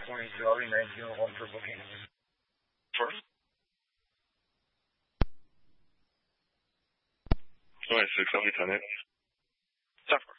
201901 for booking. First? 26, how many 10 8? Stop.